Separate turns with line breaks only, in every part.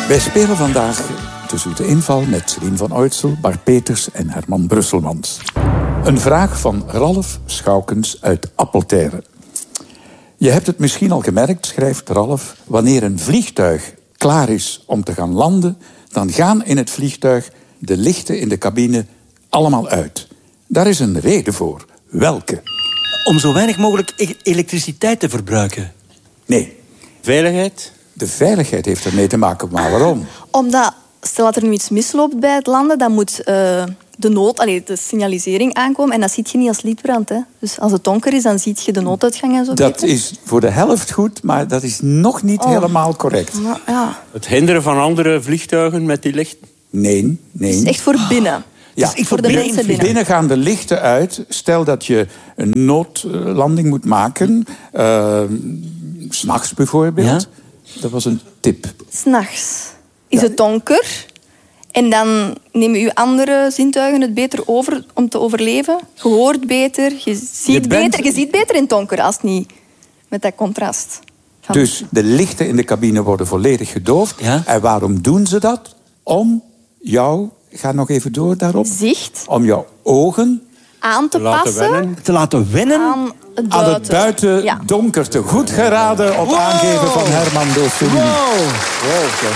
Wij spelen vandaag De Zoete Inval met Celine van Oitsel, Bart Peters en Herman Brusselmans. Een vraag van Ralf Schoukens uit Appeltern. Je hebt het misschien al gemerkt, schrijft Ralf, wanneer een vliegtuig klaar is om te gaan landen, dan gaan in het vliegtuig de lichten in de cabine allemaal uit. Daar is een reden voor. Welke?
Om zo weinig mogelijk elektriciteit te verbruiken.
Nee.
Veiligheid?
De veiligheid heeft ermee te maken, maar waarom?
Omdat, stel dat er nu iets misloopt bij het landen, dan moet de signalisering aankomen. En dat zie je niet als lichtbrand. Hè. Dus als het donker is, dan zie je de nooduitgang en zo.
Dat is voor de helft goed, maar dat is nog niet helemaal correct.
Maar, ja.
Het hinderen van andere vliegtuigen met die lichten?
Nee.
Het is echt voor binnen.
Ja,
voor de mensen binnen.
Binnen gaan de lichten uit. Stel dat je een noodlanding moet maken. 's Nachts bijvoorbeeld.
Ja?
Ja.
Dat was een tip.
's Nachts is het donker. En dan nemen je andere zintuigen het beter over om te overleven. Je hoort beter, je ziet beter in het donker als het niet met dat contrast.
Dus de lichten in de cabine worden volledig gedoofd.
Ja?
En waarom doen ze dat? Om jou, ga nog even door daarop.
Zicht
Om jouw ogen
aan te passen
Te laten wennen.
aan het
aan
buiten.
het buiten
Ja.
donkerte. Goed geraden op aangeven van Herman door Celine.
Wow.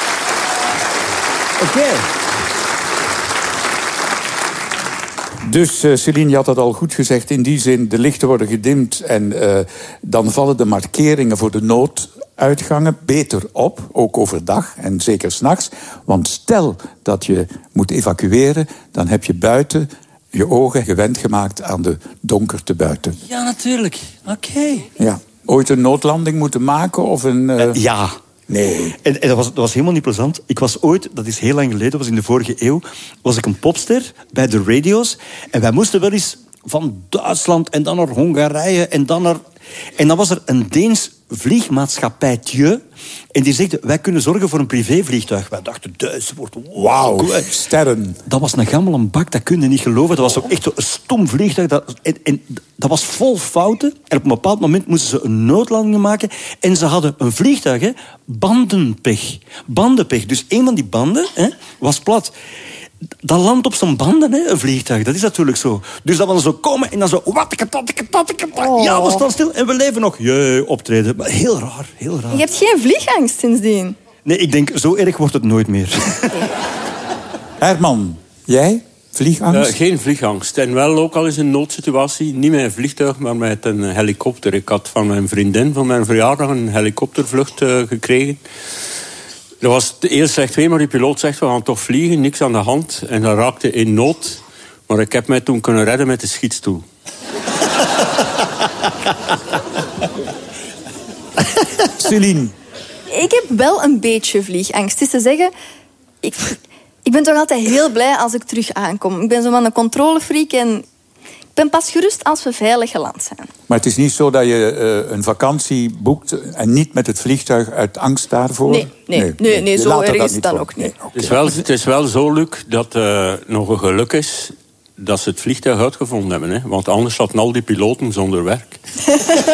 Oké.
Dus Celine, je had dat al goed gezegd. In die zin, de lichten worden gedimd en dan vallen de markeringen voor de nooduitgangen beter op. Ook overdag en zeker 's nachts. Want stel dat je moet evacueren, dan heb je buiten je ogen gewend gemaakt aan de donkerte buiten.
Ja, natuurlijk. Oké.
Ja. Ooit een noodlanding moeten maken of een...
Ja.
Nee.
En dat was helemaal niet plezant. Ik was ooit, dat is heel lang geleden, was in de vorige eeuw, was ik een popster bij de radio's. En wij moesten wel eens van Duitsland en dan naar Hongarije en dan naar... En dan was er een Deens vliegmaatschappijtje. En die zegde, wij kunnen zorgen voor een privévliegtuig. Wij dachten, Duits wordt...
Wauw, sterren.
Dat was een gammel bak, dat kun je niet geloven. Dat was ook echt een stom vliegtuig. Dat was vol fouten. En op een bepaald moment moesten ze een noodlanding maken. En ze hadden een vliegtuig, hè, bandenpech. Dus een van die banden was plat. Dat landt op zijn banden, hè, een vliegtuig. Dat is natuurlijk zo. Dus dat we zo komen en dan zo... Ja, we staan stil en we leven nog. Jee, optreden. Maar heel raar.
Je hebt geen vliegangst sindsdien.
Nee, ik denk, zo erg wordt het nooit meer.
Herman, jij? Vliegangst?
Geen vliegangst. En wel ook al eens een noodsituatie. Niet met een vliegtuig, maar met een helikopter. Ik had van mijn vriendin van mijn verjaardag een helikoptervlucht gekregen. Dat was eerst slecht weer, maar die piloot zegt, we gaan toch vliegen, niks aan de hand. En dat raakte in nood. Maar ik heb mij toen kunnen redden met de schietstoel.
Celine?
Ik heb wel een beetje vliegangst. Het is te zeggen, ik ben toch altijd heel blij als ik terug aankom. Ik ben zo van een controlefreak en ik ben pas gerust als we veilig geland zijn.
Maar het is niet zo dat je een vakantie boekt en niet met het vliegtuig uit angst daarvoor?
Nee, zo erg is het dan ook niet.
Nee, okay.
Het is wel zo, Luc, dat nog een geluk is dat ze het vliegtuig uitgevonden hebben. Hè? Want anders zaten al die piloten zonder werk.